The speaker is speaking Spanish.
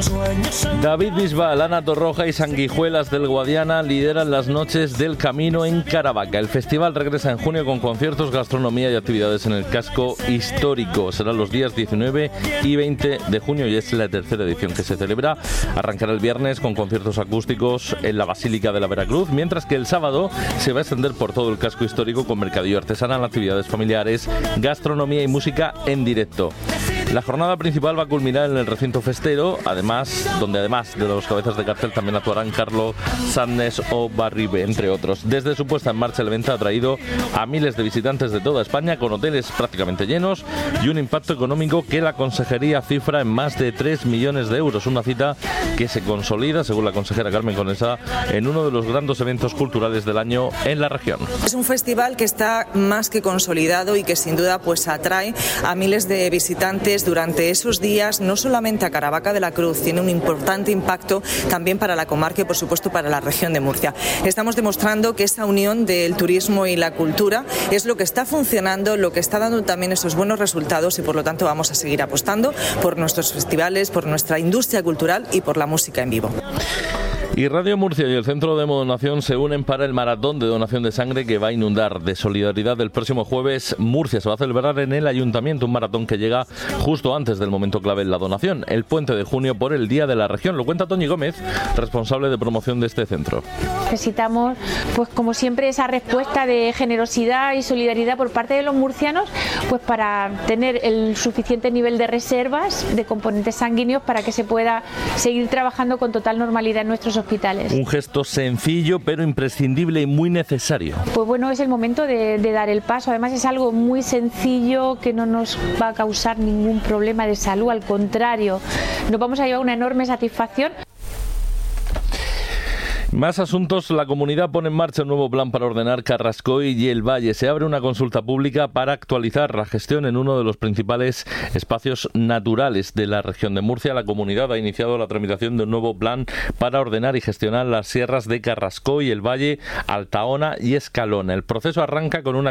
David Bisbal, Ana Torroja y Sanguijuelas del Guadiana lideran las Noches del Camino en Caravaca. El festival regresa en junio con conciertos, gastronomía y actividades en el casco histórico. Serán los días 19 y 20 de junio y es la tercera edición que se celebra. Arrancará el viernes con conciertos acústicos en la Basílica de la Veracruz, mientras que el sábado se va a extender por todo el casco histórico con mercadillo artesanal, actividades familiares, gastronomía y música en directo. La jornada principal va a culminar en el recinto festero, donde además de los cabezas de cartel también actuarán Carlos Sannes o Barribe, entre otros. Desde su puesta en marcha el evento ha traído a miles de visitantes de toda España, con hoteles prácticamente llenos y un impacto económico que la consejería cifra en más de 3 millones de euros. Una cita que se consolida, según la consejera Carmen Conesa, en uno de los grandes eventos culturales del año en la región. Es un festival que está más que consolidado y que sin duda pues atrae a miles de visitantes durante esos días, no solamente a Caravaca de la Cruz, tiene un importante impacto también para la comarca y por supuesto para la región de Murcia. Estamos demostrando que esa unión del turismo y la cultura es lo que está funcionando, lo que está dando también esos buenos resultados y por lo tanto vamos a seguir apostando por nuestros festivales, por nuestra industria cultural y por la música en vivo. Y Radio Murcia y el Centro de Donación se unen para el maratón de donación de sangre que va a inundar de solidaridad el próximo jueves. Murcia se va a celebrar en el Ayuntamiento, un maratón que llega justo antes del momento clave en la donación, el puente de junio por el Día de la Región. Lo cuenta Toñi Gómez, responsable de promoción de este centro. Necesitamos, pues como siempre, esa respuesta de generosidad y solidaridad por parte de los murcianos, pues para tener el suficiente nivel de reservas de componentes sanguíneos para que se pueda seguir trabajando con total normalidad en nuestros hospitales. Un gesto sencillo pero imprescindible y muy necesario. Pues bueno, es el momento de dar el paso. Además es algo muy sencillo que no nos va a causar ningún problema de salud, al contrario, nos vamos a llevar una enorme satisfacción. Más asuntos. La comunidad pone en marcha un nuevo plan para ordenar Carrascoy y el Valle. Se abre una consulta pública para actualizar la gestión en uno de los principales espacios naturales de la región de Murcia. La comunidad ha iniciado la tramitación de un nuevo plan para ordenar y gestionar las sierras de Carrascoy, el Valle, Altaona y Escalona. El proceso arranca con una